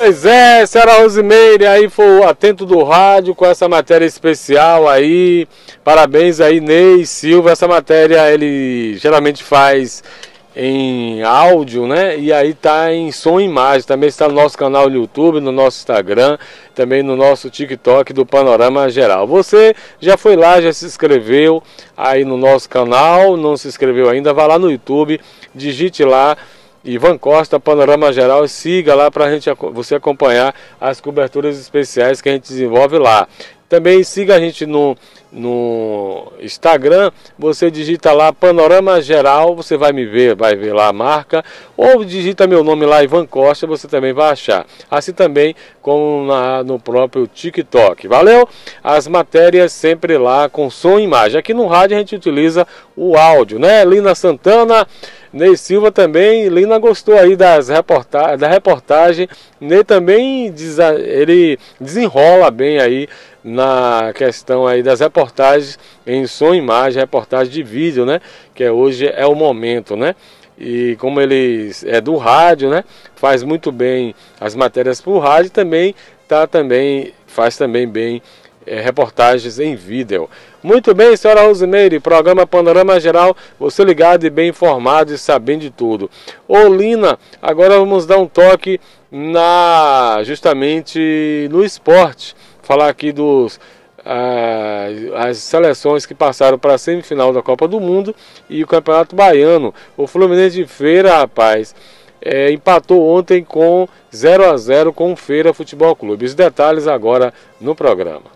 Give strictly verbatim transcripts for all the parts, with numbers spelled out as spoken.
Pois é, senhora Rosimeire, aí foi o Atento do Rádio com essa matéria especial aí. Parabéns aí, Ney Silva. Essa matéria ele geralmente faz em áudio, né? E aí tá em som e imagem. Também está no nosso canal no YouTube, no nosso Instagram, também no nosso TikTok do Panorama Geral. Você já foi lá, já se inscreveu aí no nosso canal, não se inscreveu ainda, vá lá no YouTube, digite lá Ivan Costa Panorama Geral e siga lá para gente, você acompanhar as coberturas especiais que a gente desenvolve lá. Também siga a gente no, no Instagram, você digita lá Panorama Geral, você vai me ver, vai ver lá a marca, ou digita meu nome lá, Ivan Costa, você também vai achar. Assim também como na, no próprio TikTok. Valeu? As matérias sempre lá com som e imagem. Aqui no rádio a gente utiliza o áudio, né? Lina Santana, Ney Silva também. Lina gostou aí das reporta da reportagem. Ney também ele desenrola bem aí na questão aí das reportagens em som e imagem, reportagem de vídeo, né? Que é, hoje é o momento, né? E como ele é do rádio, né? Faz muito bem as matérias por rádio, também tá também faz também bem é, reportagens em vídeo. Muito bem, senhora Rosimeire, programa Panorama Geral, você ligado e bem informado e sabendo de tudo. Ô Lina, agora vamos dar um toque na justamente no esporte. Falar aqui dos ah, as seleções que passaram para a semifinal da Copa do Mundo e o Campeonato Baiano. O Fluminense de Feira, rapaz, é, empatou ontem com zero a zero com o Feira Futebol Clube. Os detalhes agora no programa.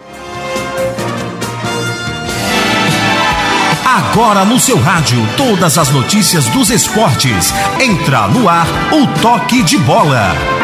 Agora no seu rádio, todas as notícias dos esportes. Entra no ar o Toque de Bola.